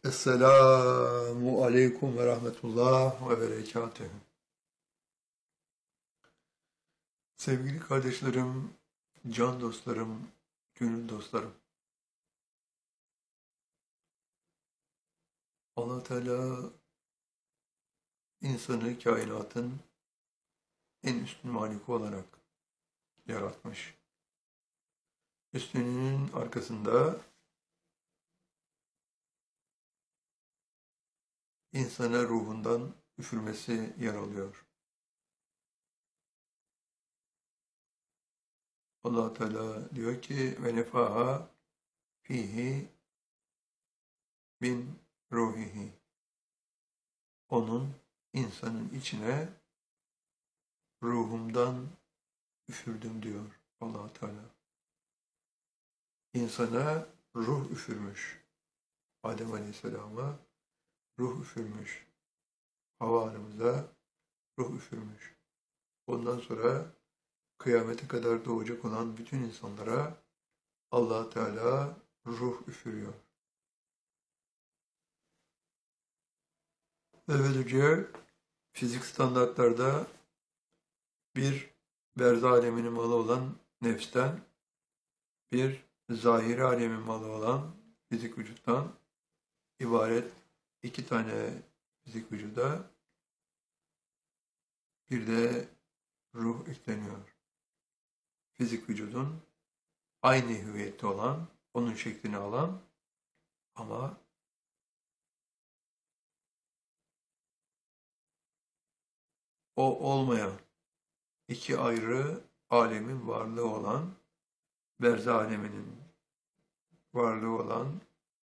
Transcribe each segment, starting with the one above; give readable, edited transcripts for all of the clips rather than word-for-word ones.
Esselamu aleyküm ve rahmetullah ve berekatühü. Sevgili kardeşlerim, can dostlarım, gönül dostlarım. Allah Teala insanı kainatın en üstün maliki olarak yaratmış. Üstünlüğünün arkasında insana ruhundan üfürmesi yer alıyor. Allah Teala diyor ki ve nefaha fihi bin ruhihi. Onun insanın içine ruhumdan üfürdüm diyor Allah Teala. İnsana ruh üfürmüş. Adem Aleyhisselam'a ruh üfürmüş. Havva Hanım'ıza ruh üfürmüş. Ondan sonra kıyamete kadar doğacak olan bütün insanlara Allah Teala ruh üfürüyor. Ve böylece fizik standartlarda bir berzah aleminin malı olan nefsten, bir zahiri alemin malı olan fizik vücuttan ibaret iki tane fizik vücuda bir de ruh ekleniyor. Fizik vücudun aynı hüviyette olan, onun şeklini alan ama o olmayan iki ayrı alemin varlığı olan, berzah aleminin varlığı olan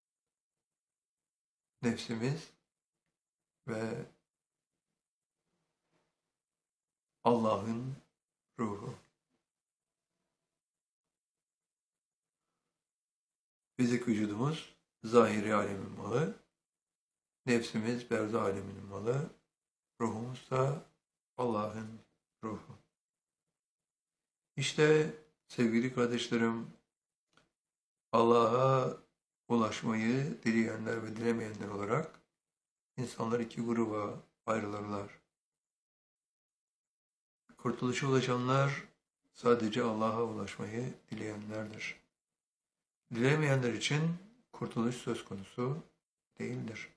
nefsimiz ve Allah'ın ruhu. Fizik vücudumuz zahiri alemin malı, nefsimiz berzah aleminin malı, ruhumuz da Allah'ın ruhu. İşte sevgili kardeşlerim, Allah'a ulaşmayı dileyenler ve dilemeyenler olarak insanlar iki gruba ayrılırlar. Kurtuluşa ulaşanlar sadece Allah'a ulaşmayı dileyenlerdir. Dilemeyenler için kurtuluş söz konusu değildir.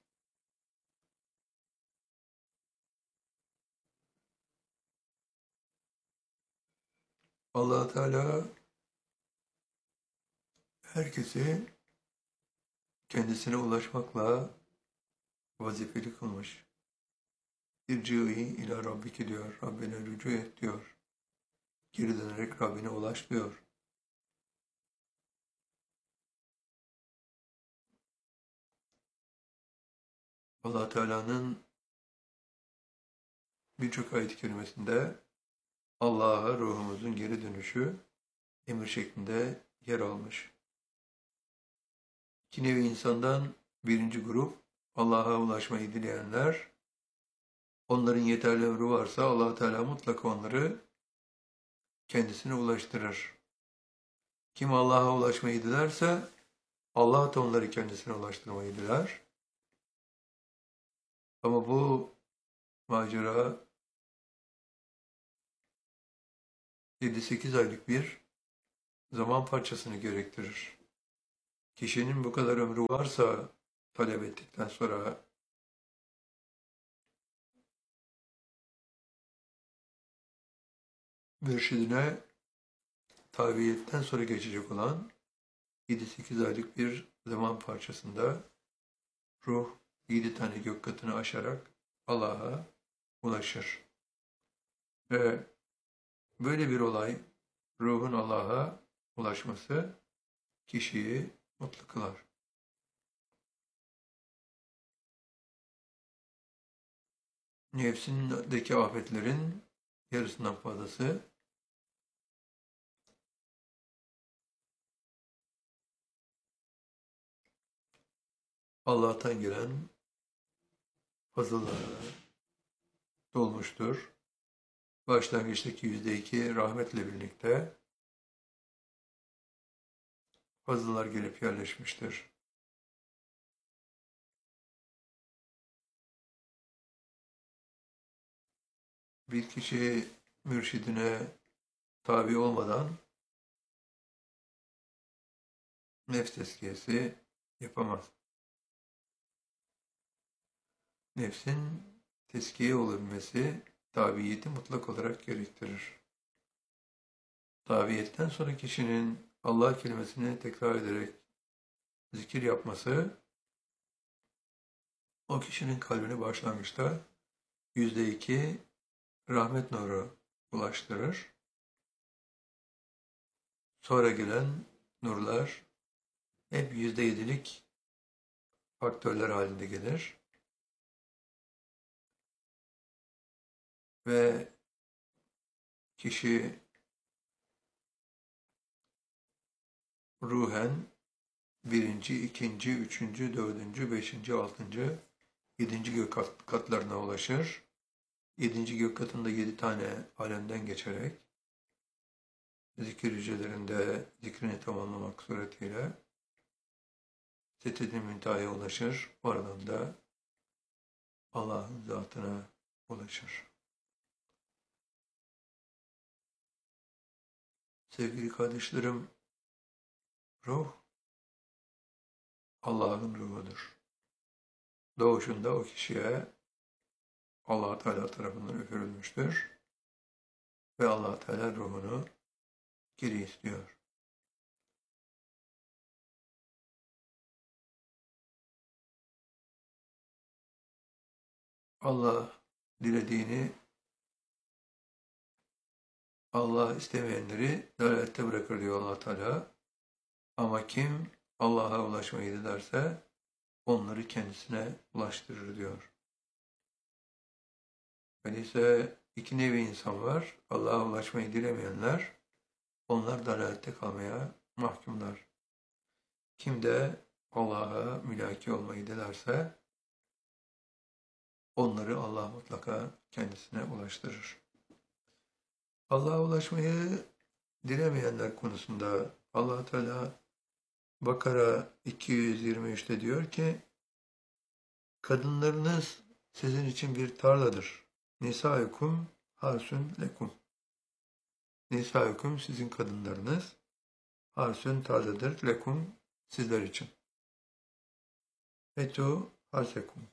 Allah Teala herkesi kendisine ulaşmakla vazifeli kılmış. İrci'i ila Rabbiki diyor, Rabbine rücu et diyor. Geri dönerek Rabbine ulaş diyor. Allah Teala'nın birçok ayet-i kerimesinde Allah'a ruhumuzun geri dönüşü emir şeklinde yer almış. İki nevi insandan birinci grup Allah'a ulaşmayı dileyenler, onların yeterli ömrü varsa Allah Teala mutlaka onları kendisine ulaştırır. Kim Allah'a ulaşmayı dilerse Allah da onları kendisine ulaştırmayı diler. Ama bu macera 7-8 aylık bir zaman parçasını gerektirir. Kişinin bu kadar ömrü varsa talep ettikten sonra mürşidine tabiiyetten sonra geçecek olan 7-8 aylık bir zaman parçasında ruh 7 tane gök katını aşarak Allah'a ulaşır. Ve böyle bir olay, ruhun Allah'a ulaşması kişiyi mutlu kılar. Nefsindeki afetlerin yarısından fazlası Allah'tan gelen fazlalarla dolmuştur. Başlangıçtaki %2 rahmetle birlikte fazlalar gelip yerleşmiştir. Bir kişi mürşidine tabi olmadan nefs tezkiyesi yapamaz. Nefsin tezkiye olabilmesi tabiyeti mutlak olarak gerektirir. Tabiyetten sonra kişinin Allah kelimesini tekrar ederek zikir yapması, o kişinin kalbini başlangıçta %2 rahmet nuru ulaştırır. Sonra gelen nurlar hep %7'lik faktörler halinde gelir. Ve kişi ruhen birinci, ikinci, üçüncü, dördüncü, beşinci, altıncı, yedinci gök katlarına ulaşır. Yedinci gök katında 7 tane alemden geçerek zikir hücrelerinde zikrini tamamlamak suretiyle Siddeti Münteha'ya ulaşır. Oradan da Allah'ın zatına ulaşır. Sevgili kardeşlerim, ruh Allah'ın ruhudur. Doğuşunda o kişiye Allah Teala tarafından üfürülmüştür ve Allah Teala ruhunu geri istiyor. Allah dilediğini, Allah istemeyenleri dalalette bırakır diyor Allah Teala. Ama kim Allah'a ulaşmayı dilerse onları kendisine ulaştırır diyor. Öyleyse iki nevi insan var. Allah'a ulaşmayı dilemeyenler, onlar dalalette kalmaya mahkumlar. Kim de Allah'a mülaki olmayı dilerse onları Allah mutlaka kendisine ulaştırır. Allah'a ulaşmayı dilemeyenler konusunda Allah Teala Bakara 223'te diyor ki, kadınlarınız sizin için bir tarladır. Nisaikum harsun lekum. Nisaikum sizin kadınlarınız, harsun tarladır, lekum sizler için. Etu harsekum.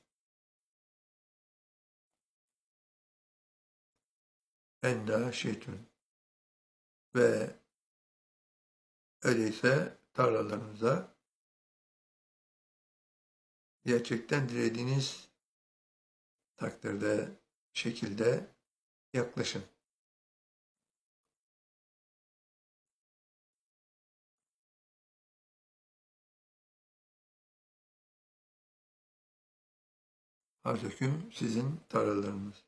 Enda şeytun. Ve öyleyse tarlalarınıza gerçekten dilediğiniz takdirde, şekilde yaklaşın. Harzüküm sizin tarlalarınız.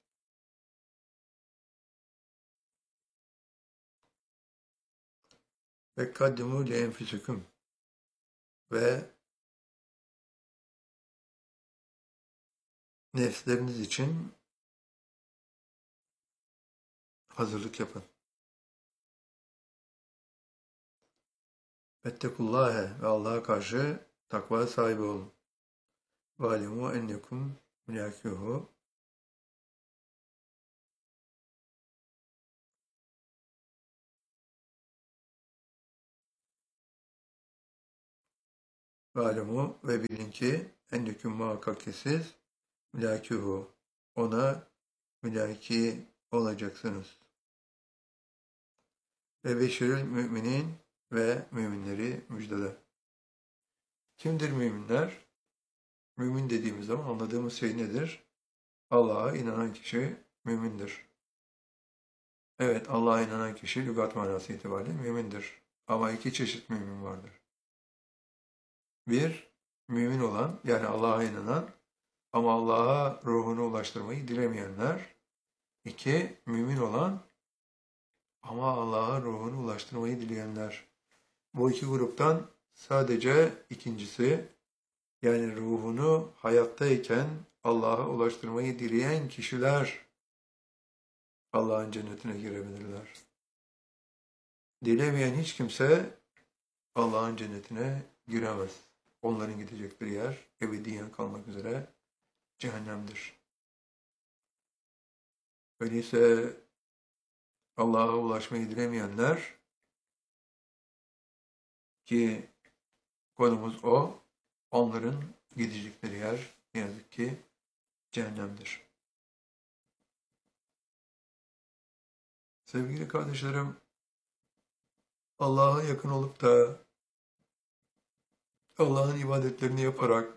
Ve kaddimu li enfüsüküm. Ve nefsleriniz için hazırlık yapın. Vettekullâhe ve Allah'a karşı takva sahibi olun. Ve alimû ennekum mülâkûhû. Ve alimû ve bilin ki enneküm muhakkak ki siz mülâkûhû. Ona mülâki olacaksınız. Ve beşirül müminin ve müminleri müjdele. Kimdir müminler? Mümin dediğimiz zaman anladığımız şey nedir? Allah'a inanan kişi mümindir. Evet, Allah'a inanan kişi lügat manası itibariyle mümindir. Ama iki çeşit mümin vardır. Bir, mümin olan, yani Allah'a inanan ama Allah'a ruhunu ulaştırmayı dilemeyenler. İki, mümin olan ama Allah'a ruhunu ulaştırmayı dileyenler. Bu iki gruptan sadece ikincisi, yani ruhunu hayattayken Allah'a ulaştırmayı dileyen kişiler Allah'ın cennetine girebilirler. Dilemeyen hiç kimse Allah'ın cennetine giremez. Onların gidecekleri yer ebediyen kalmak üzere cehennemdir. Öyleyse Allah'a ulaşmayı dilemeyenler, ki konumuz o, onların gidecekleri yer ne yazık ki cehennemdir. Sevgili kardeşlerim, Allah'a yakın olup da Allah'ın ibadetlerini yaparak,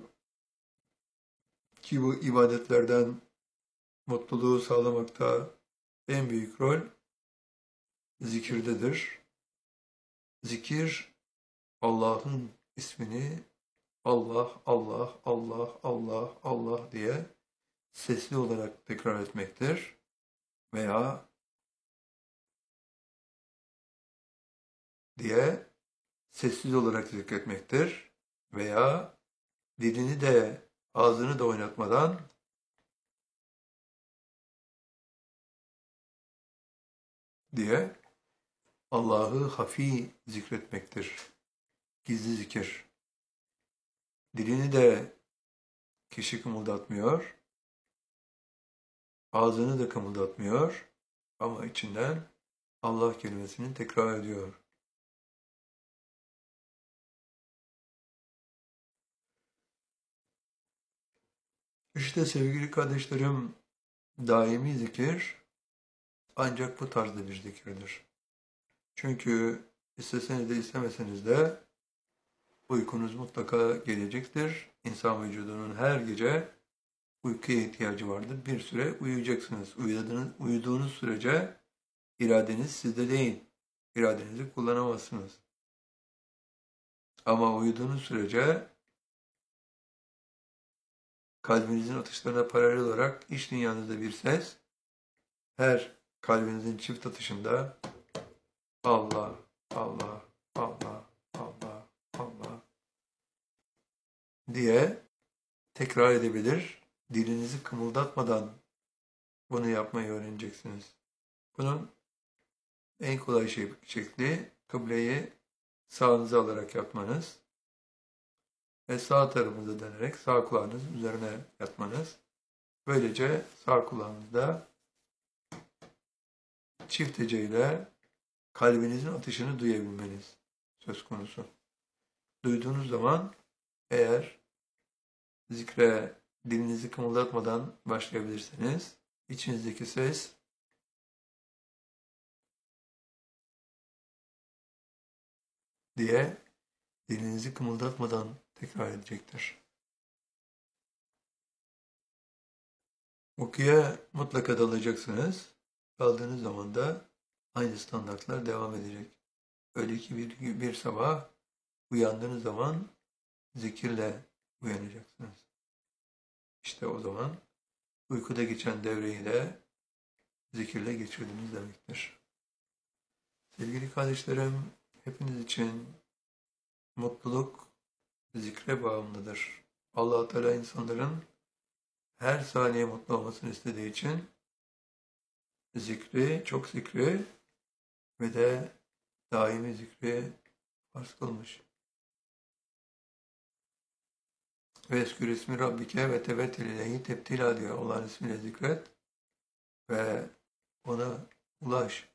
ki bu ibadetlerden mutluluğu sağlamakta en büyük rol zikirdedir. Zikir, Allah'ın ismini Allah, Allah, Allah, Allah, Allah diye sesli olarak tekrar etmektir. Veya diye sessiz olarak zikretmektir. Veya dilini de ağzını da oynatmadan diye Allah'ı hafi zikretmektir. Gizli zikir. Dilini de kişi kımıldatmıyor, ağzını da kımıldatmıyor ama içinden Allah kelimesini tekrar ediyor. İşte sevgili kardeşlerim, daimi zikir ancak bu tarzda bir zikirdir. Çünkü isteseniz de istemeseniz de uykunuz mutlaka gelecektir. İnsan vücudunun her gece uykuya ihtiyacı vardır. Bir süre uyuyacaksınız. Uyuduğunuz sürece iradeniz sizde değil. İradenizi kullanamazsınız. Ama uyuduğunuz sürece kalbinizin atışlarına paralel olarak iç dünyanızda bir ses, her kalbinizin çift atışında Allah, Allah, Allah, Allah, Allah diye tekrar edebilir. Dilinizi kımıldatmadan bunu yapmayı öğreneceksiniz. Bunun en kolay şekli kıbleyi sağınıza alarak yapmanız ve sağ tarafınıza dönerek sağ kulağınızın üzerine yatmanız. Böylece sağ kulağınızda çift heceyle kalbinizin atışını duyabilmeniz söz konusu. Duyduğunuz zaman eğer zikre dilinizi kımıldatmadan başlayabilirseniz içinizdeki ses diye dilinizi kımıldatmadan tekrar edecektir. Uykuya mutlaka dalacaksınız. Kaldığınız zaman da aynı standartlar devam edecek. Öyle ki bir sabah uyandığınız zaman zikirle uyanacaksınız. İşte o zaman uykuda geçen devreyi de zikirle geçirdiniz demektir. Sevgili kardeşlerim, hepiniz için mutluluk zikre bağımlıdır. Allah Teala insanların her saniye mutlu olmasını istediği için zikri, çok zikri ve de daimi zikri farz kılmış. Ve eskür ismi Rabbike ve tevettel ileyhi tebtila diyor. Allah'ın ismiyle zikret ve ona ulaş.